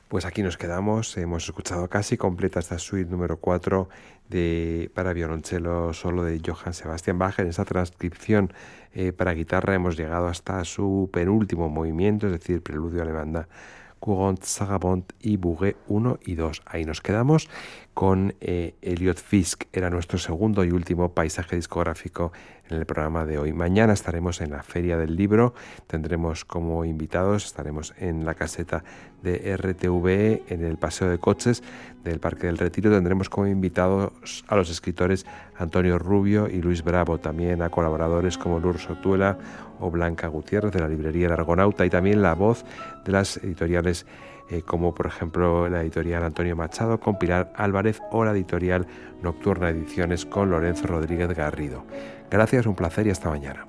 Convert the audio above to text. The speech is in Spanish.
Pues aquí nos quedamos, hemos escuchado casi completa esta suite número 4 para violonchelo solo de Johann Sebastian Bach. En esta transcripción para guitarra hemos llegado hasta su penúltimo movimiento, es decir, preludio alemanda, Courant, Sarabande y Bouguer 1 y 2. Ahí nos quedamos con Elliot Fisk. Era nuestro segundo y último paisaje discográfico en el programa de hoy. Mañana estaremos en la Feria del Libro, tendremos como invitados, estaremos en la caseta de RTV, en el paseo de coches del Parque del Retiro. Tendremos como invitados a los escritores Antonio Rubio y Luis Bravo, también a colaboradores como Lourdes Sotuela o Blanca Gutiérrez de la librería El Argonauta, y también la voz de las editoriales como por ejemplo la editorial Antonio Machado con Pilar Álvarez o la editorial Nocturna Ediciones con Lorenzo Rodríguez Garrido. Gracias, un placer y hasta mañana.